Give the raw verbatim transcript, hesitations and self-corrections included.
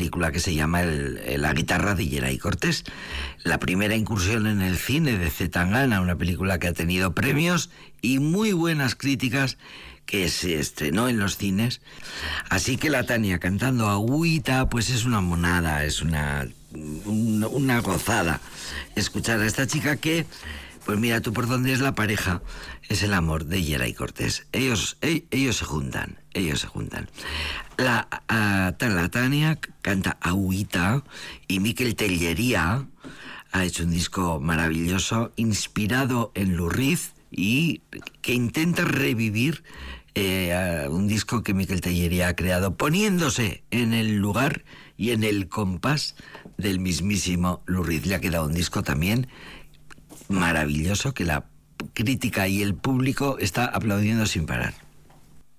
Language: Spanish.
película que se llama el, el, La guitarra de Geray Cortés. La primera incursión en el cine de C. Tangana, una película que ha tenido premios y muy buenas críticas, que se estrenó en los cines. Así que la Tania cantando Agüita, pues es una monada, es una, una, una gozada escuchar a esta chica que, pues mira tú por dónde es la pareja, es el amor de Geray Cortés. Ellos, ellos se juntan, ellos se juntan. La, a, la Tania canta Agüita y Miquel Tellería ha hecho un disco maravilloso inspirado en Lou Reed y que intenta revivir eh, un disco que Miquel Tellería ha creado poniéndose en el lugar y en el compás del mismísimo Lou Reed. Le ha quedado un disco también maravilloso que la crítica y el público está aplaudiendo sin parar.